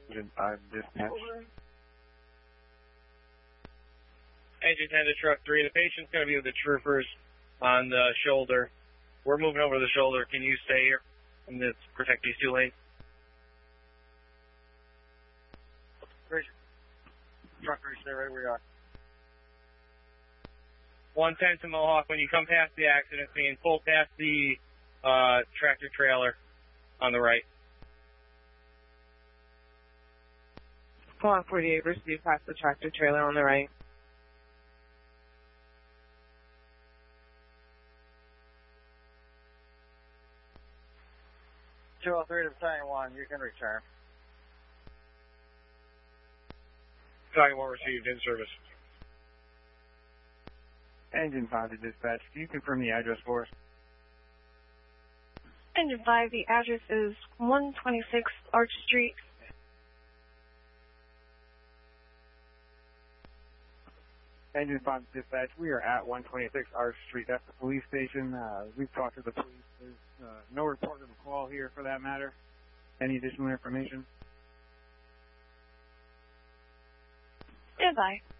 Engine 5 dispatch. Engine 10 to truck 3. The patient's going to be with the troopers on the shoulder. We're moving over the shoulder. Can you stay here and protect these 2 lanes? Truck 3, stay right where you are. 110 to Mohawk. When you come past the accident scene, pull past the tractor trailer on the right. Pull on 48, proceed past the tractor trailer on the right. Two 3 to Battalion 1, you can return. Battalion 1 received in service. Engine 5 to dispatch. Can you confirm the address for us? Engine 5, the address is 126 Arch Street. Engine 5 to dispatch. We are at 126 Arch Street. That's the police station. We've talked to the police. There's no report of a call here for that matter. Any additional information? Goodbye.